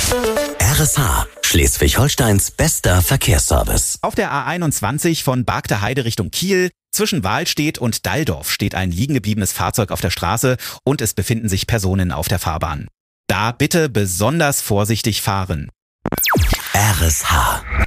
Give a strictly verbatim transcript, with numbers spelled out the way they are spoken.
R S H, Schleswig-Holsteins bester Verkehrsservice. Auf der A einundzwanzig von Bargter Heide Richtung Kiel, zwischen Wahlstedt und Dalldorf steht ein liegengebliebenes Fahrzeug auf der Straße und es befinden sich Personen auf der Fahrbahn. Da bitte besonders vorsichtig fahren. R S H.